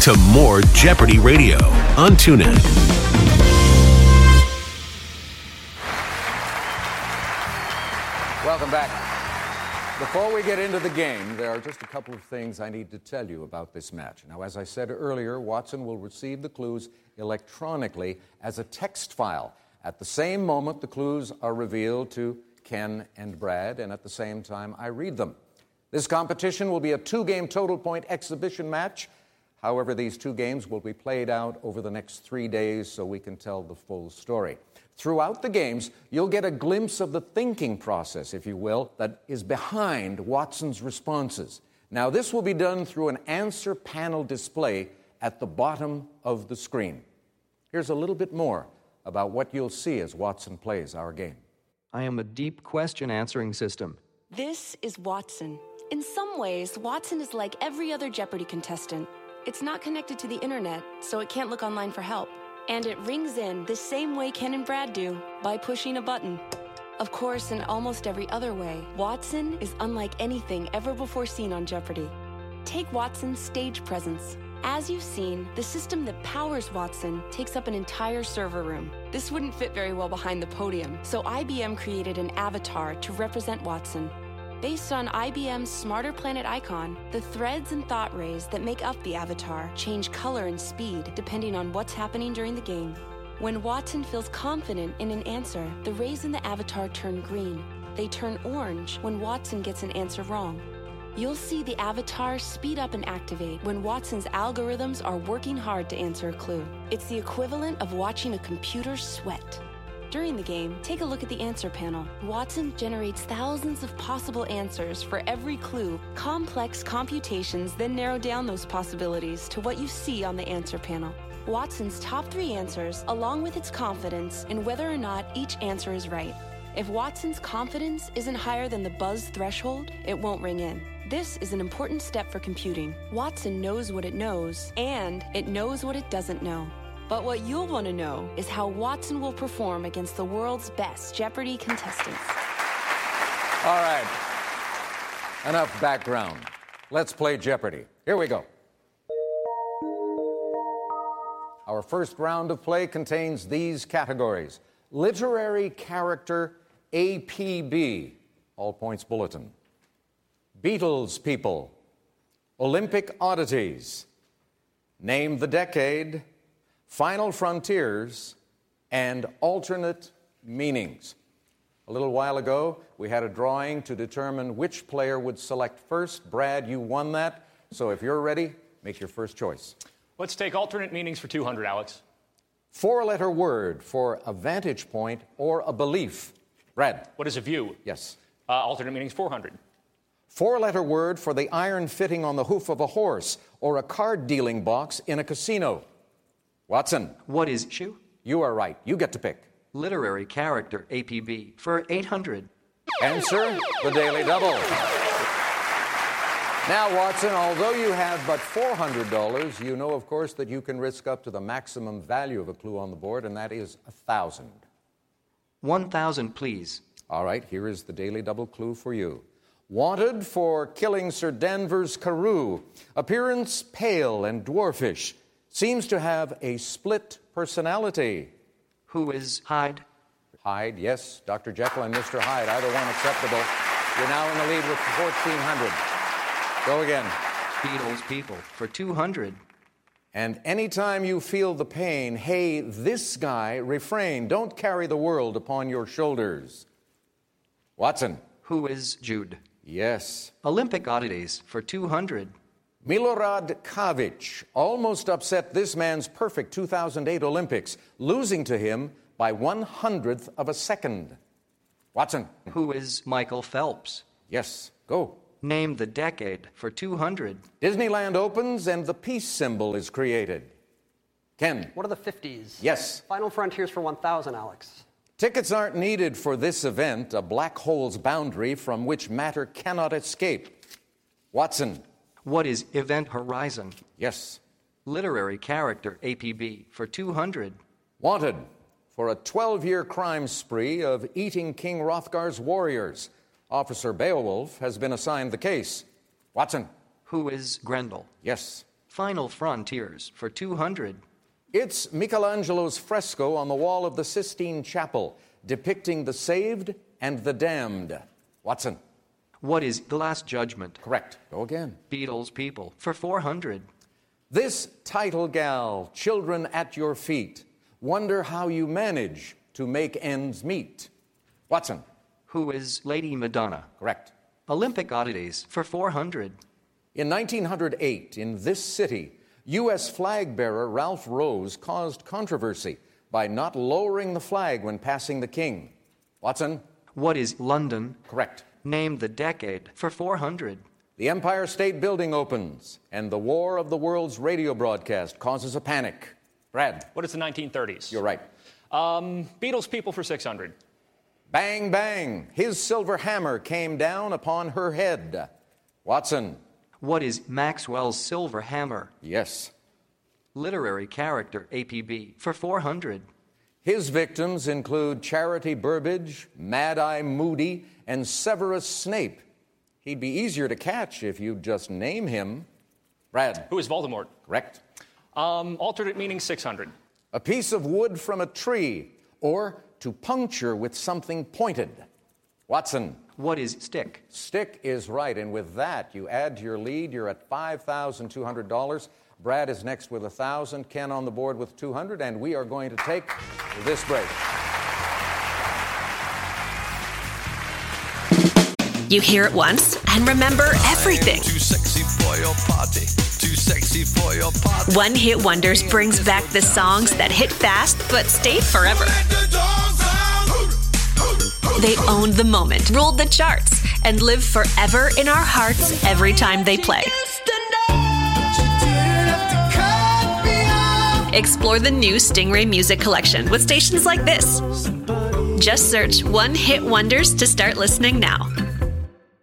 to more Jeopardy Radio on TuneIn. Welcome back. Before we get into the game, there are just a couple of things I need to tell you about this match. Now, as I said earlier, Watson will receive the clues electronically as a text file. At the same moment, the clues are revealed to Ken and Brad, and at the same time, I read them. This competition will be a 2-game total point exhibition match. However, these 2 games will be played out over the next 3 days so we can tell the full story. Throughout the games, you'll get a glimpse of the thinking process, if you will, that is behind Watson's responses. Now, this will be done through an answer panel display at the bottom of the screen. Here's a little bit more about what you'll see as Watson plays our game. I am a deep question answering system. This is Watson. In some ways, Watson is like every other Jeopardy contestant. It's not connected to the internet, so it can't look online for help. And it rings in the same way Ken and Brad do, by pushing a button. Of course, in almost every other way, Watson is unlike anything ever before seen on Jeopardy. Take Watson's stage presence. As you've seen, the system that powers Watson takes up an entire server room. This wouldn't fit very well behind the podium, so IBM created an avatar to represent Watson. Based on IBM's Smarter Planet icon, the threads and thought rays that make up the avatar change color and speed depending on what's happening during the game. When Watson feels confident in an answer, the rays in the avatar turn green. They turn orange when Watson gets an answer wrong. You'll see the avatar speed up and activate when Watson's algorithms are working hard to answer a clue. It's the equivalent of watching a computer sweat. During the game, take a look at the answer panel. Watson generates thousands of possible answers for every clue. Complex computations then narrow down those possibilities to what you see on the answer panel. Watson's top 3 answers, along with its confidence in whether or not each answer is right. If Watson's confidence isn't higher than the buzz threshold, it won't ring in. This is an important step for computing. Watson knows what it knows, and it knows what it doesn't know. But what you'll want to know is how Watson will perform against the world's best Jeopardy contestants. All right. Enough background. Let's play Jeopardy. Here we go. Our first round of play contains these categories: Literary Character APB, All Points Bulletin; Beatles People; Olympic Oddities; Name the Decade; Final Frontiers; and Alternate Meanings. A little while ago, we had a drawing to determine which player would select first. Brad, you won that. So if you're ready, make your first choice. Let's take alternate meanings for 200, Alex. 4-letter word for a vantage point or a belief. Brad. What is a view? Yes. Alternate meanings 400. 4-letter word for the iron fitting on the hoof of a horse or a card dealing box in a casino. Watson. What is issue? You are right. You get to pick. Literary Character APB for 800. Answer the Daily Double. Now, Watson, although you have but $400, you know, of course, that you can risk up to the maximum value of a clue on the board, and that is 1,000. 1,000, please. All right, here is the Daily Double clue for you. Wanted for killing Sir Danvers Carew. Appearance pale and dwarfish. Seems to have a split personality. Who is Hyde? Hyde, yes. Dr. Jekyll and Mr. Hyde, either one acceptable. You're now in the lead with 1,400. Go again. Beatles People for 200. And anytime you feel the pain, hey, this guy, refrain. Don't carry the world upon your shoulders. Watson. Who is Jude? Yes. Olympic Oddities for 200. Milorad Kavic almost upset this man's perfect 2008 Olympics, losing to him by 1/100th of a second. Watson. Who is Michael Phelps? Yes. Go. Name the Decade for 200. Disneyland opens and the peace symbol is created. Ken. What are the 50s? Yes. Final Frontiers for 1,000, Alex. Tickets aren't needed for this event, a black hole's boundary from which matter cannot escape. Watson. What is Event Horizon? Yes. Literary Character APB for 200. Wanted for a 12-year crime spree of eating King Hrothgar's warriors. Officer Beowulf has been assigned the case. Watson. Who is Grendel? Yes. Final Frontiers for 200. It's Michelangelo's fresco on the wall of the Sistine Chapel, depicting the saved and the damned. Watson. What is The Last Judgment? Correct. Go again. Beatles People for 400. This title gal, children at your feet, wonder how you manage to make ends meet. Watson. Who is Lady Madonna? Correct. Olympic Oddities for 400. In 1908, in this city, U.S. flag bearer Ralph Rose caused controversy by not lowering the flag when passing the king. Watson. What is London? Correct. Name the decade for 400. The Empire State Building opens, and the War of the Worlds radio broadcast causes a panic. Brad. What is the 1930s? You're right. Beatles People for 600. Bang, bang. His silver hammer came down upon her head. Watson. What is Maxwell's Silver Hammer? Yes. Literary character APB for 400. His victims include Charity Burbage, Mad-Eye Moody, and Severus Snape. He'd be easier to catch if you'd just name him. Brad. Who is Voldemort? Correct. Alternate meaning 600. A piece of wood from a tree, or to puncture with something pointed. Watson. What is stick? Stick is right, and with that, you add to your lead. You're at $5,200. Brad is next with 1,000. Ken on the board with 200, and we are going to take this break. You hear it once and remember everything. Too sexy for your party. Too sexy for your party. One Hit Wonders brings back the songs that hit fast but stayed forever. They owned the moment, ruled the charts, and live forever in our hearts every time they play. Explore the new Stingray Music Collection with stations like this. Just search One Hit Wonders to start listening now.